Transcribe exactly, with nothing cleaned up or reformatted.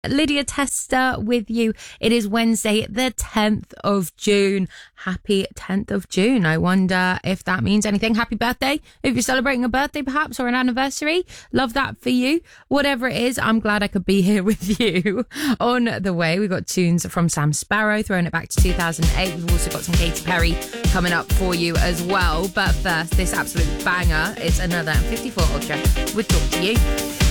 Lydia Tester with you. It is Wednesday, the tenth of June. Happy tenth of June. I wonder if that means anything. Happy birthday. If you're celebrating a birthday perhaps or an anniversary, love that for you. Whatever it is, I'm glad I could be here with you. On the way, we've got tunes from Sam Sparro, throwing it back to two thousand eight. We've also got some Katy Perry coming up for you as well. But first, this absolute banger. It's another fifty-four Ultra with Talk to You.